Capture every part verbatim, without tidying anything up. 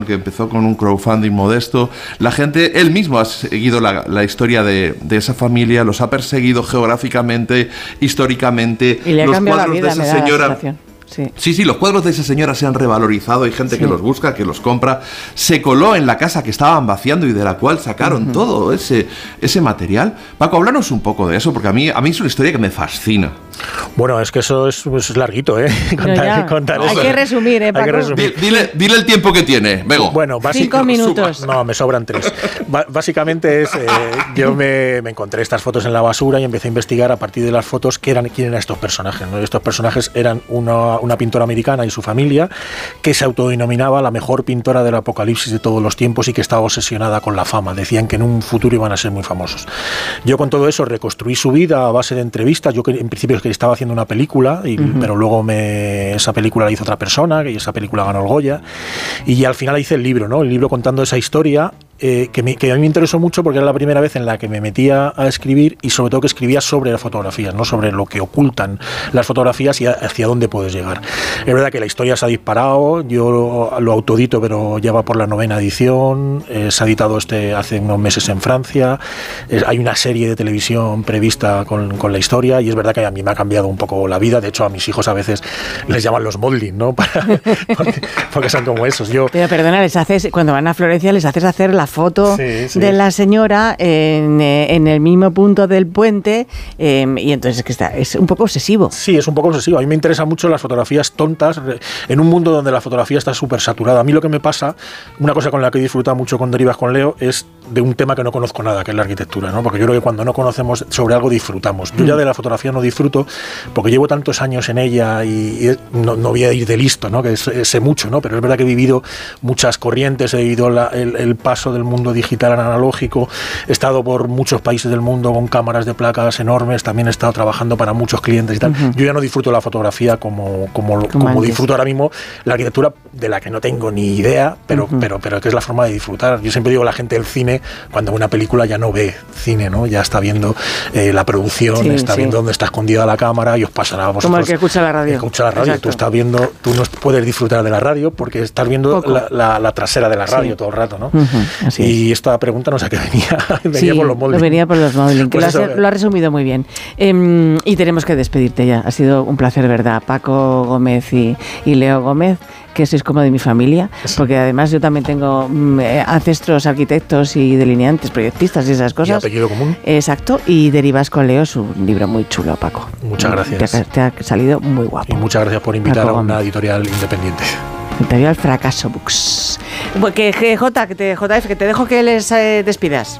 que empezó con un crowdfunding modesto. La gente, él mismo ha seguido la, la historia de, de esa familia, los ha perseguido geográficamente, históricamente. Y le ha los cambiado cuadros la vida, de esa me da señora. la sensación. Sí. sí, sí, los cuadros de esa señora se han revalorizado, hay gente sí. que los busca, que los compra. Se coló en la casa que estaban vaciando y de la cual sacaron uh-huh. todo ese, ese material. Paco, háblanos un poco de eso, porque a mí, a mí es una historia que me fascina. Bueno, es que eso es, es larguito, ¿eh? Contar, no, contar no, hay eso. que resumir, ¿eh, Paco? Hay que resumir. Dile, dile el tiempo que tiene, Bego. Bueno, Cinco minutos. No, me sobran tres. B- básicamente es, eh, yo me, me encontré estas fotos en la basura y empecé a investigar a partir de las fotos qué eran, quién eran estos personajes, ¿no? Estos personajes eran una, una pintora americana y su familia que se autodenominaba la mejor pintora del apocalipsis de todos los tiempos y que estaba obsesionada con la fama. Decían que en un futuro iban a ser muy famosos. Yo con todo eso reconstruí su vida a base de entrevistas. Yo que en principio es que estaba haciendo una película, y, uh-huh. pero luego me, esa película la hizo otra persona, y esa película ganó el Goya, y al final hice el libro, ¿no? El libro contando esa historia. Eh, que, me, que a mí me interesó mucho porque era la primera vez en la que me metía a escribir y sobre todo que escribía sobre las fotografías, no sobre lo que ocultan las fotografías y hacia dónde puedes llegar. Es verdad que la historia se ha disparado, yo lo autoedito, pero ya va por la novena edición, eh, se ha editado este hace unos meses en Francia, eh, hay una serie de televisión prevista con, con la historia y es verdad que a mí me ha cambiado un poco la vida. De hecho, a mis hijos a veces les llaman los modeling, ¿no? Para, porque, porque son como esos. Yo, pero perdona, les haces, cuando van a Florencia les haces hacer la foto sí, sí. de la señora en, en el mismo punto del puente eh, y entonces es que está, es un poco obsesivo. Sí, es un poco obsesivo. A mí me interesan mucho las fotografías tontas en un mundo donde la fotografía está súper saturada. A mí lo que me pasa, una cosa con la que he disfrutado mucho con Derivas con Leo, es de un tema que no conozco nada, que es la arquitectura, ¿no? Porque yo creo que cuando no conocemos sobre algo disfrutamos. Yo ya de la fotografía no disfruto porque llevo tantos años en ella y, y no, no voy a ir de listo, ¿no? Que sé mucho, ¿no? Pero es verdad que he vivido muchas corrientes, he vivido la, el, el paso del mundo digital al analógico, he estado por muchos países del mundo con cámaras de placas enormes, también he estado trabajando para muchos clientes y tal. Uh-huh. Yo ya no disfruto la fotografía como, como, como disfruto ahora mismo la arquitectura, de la que no tengo ni idea, pero, uh-huh. pero, pero que es la forma de disfrutar. Yo siempre digo, la gente del cine, cuando una película ya no ve cine, ¿no? Ya está viendo eh, la producción, sí, está sí. viendo dónde está escondida la cámara y os pasará a vosotros. Como el que escucha la radio. Escucha la radio, Exacto. tú estás viendo, tú no puedes disfrutar de la radio porque estás viendo la, la, la trasera de la radio sí. todo el rato, ¿no? Uh-huh. Así y es. Esta pregunta no sé a qué venía, venía sí, por los modeling. venía por los modeling, que pues lo, has, lo has resumido muy bien. Eh, y tenemos que despedirte ya. Ha sido un placer, ¿verdad? Paco Gómez y, y Leo Gómez, que sois como de mi familia, sí. porque además yo también tengo eh, ancestros arquitectos y delineantes, proyectistas y esas cosas. Y apellido común. Exacto, y Derivas con Leo es un libro muy chulo, Paco. Muchas gracias. Te, te ha salido muy guapo. Y muchas gracias por invitar Paco a una Gómez. Editorial independiente. Editorial Fracaso Books. Que, que J, que te, J F, que te dejo que les eh, despidas.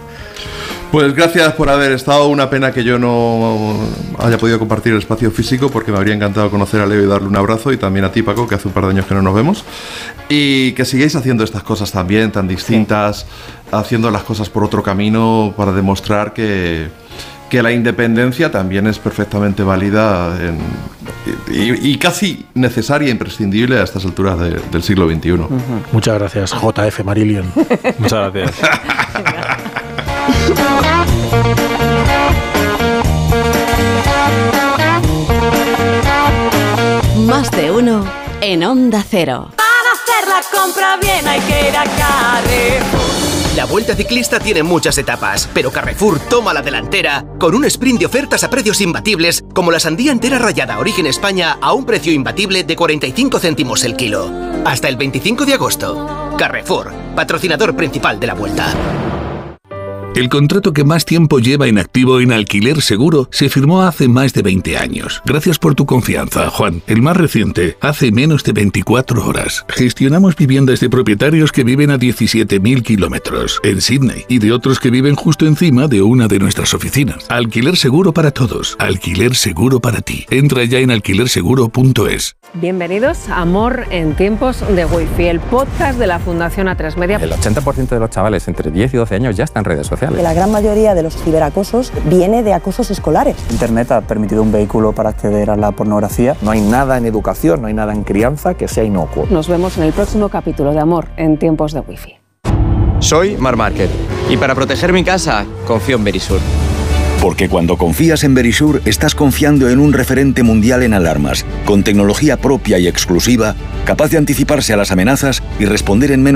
Pues gracias por haber estado. Una pena que yo no haya podido compartir el espacio físico, porque me habría encantado conocer a Leo y darle un abrazo, y también a ti, Paco, que hace un par de años que no nos vemos, y que sigáis haciendo estas cosas también tan distintas, sí. haciendo las cosas por otro camino para demostrar que que la independencia también es perfectamente válida en, y, y casi necesaria e imprescindible a estas alturas de, del siglo veintiuno. Uh-huh. Muchas gracias, J F Marillion. Muchas gracias. Más de uno en Onda Cero. Para hacer la compra bien hay que ir a Carrefour. La Vuelta Ciclista tiene muchas etapas, pero Carrefour toma la delantera con un sprint de ofertas a precios imbatibles, como la sandía entera rallada Origen España a un precio imbatible de cuarenta y cinco céntimos el kilo. Hasta el veinticinco de agosto. Carrefour, patrocinador principal de la Vuelta. El contrato que más tiempo lleva en activo en Alquiler Seguro se firmó hace más de veinte años. Gracias por tu confianza, Juan. El más reciente, hace menos de veinticuatro horas. Gestionamos viviendas de propietarios que viven a diecisiete mil kilómetros en Sydney y de otros que viven justo encima de una de nuestras oficinas. Alquiler Seguro para todos. Alquiler Seguro para ti. Entra ya en alquiler seguro punto es. Bienvenidos a Amor en tiempos de Wi-Fi, el podcast de la Fundación A tres Media. El ochenta por ciento de los chavales entre diez y doce años ya están en redes sociales. La gran mayoría de los ciberacosos viene de acosos escolares. Internet ha permitido un vehículo para acceder a la pornografía. No hay nada en educación, no hay nada en crianza que sea inocuo. Nos vemos en el próximo capítulo de Amor en tiempos de Wi-Fi. Soy Mar Márquez y para proteger mi casa confío en Verisur. Porque cuando confías en Verisure, estás confiando en un referente mundial en alarmas, con tecnología propia y exclusiva, capaz de anticiparse a las amenazas y responder en menos